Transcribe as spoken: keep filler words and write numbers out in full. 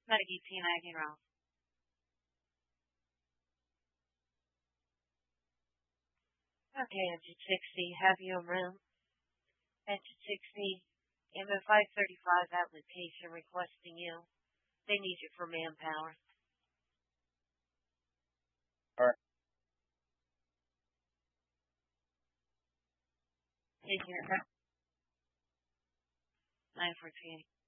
Marigitsinagin wrong. Okay, engine sixty, have your room. Engine sixty, M F five thirty-five application requesting you. They need you for manpower. All right. Take care. nine fourteen.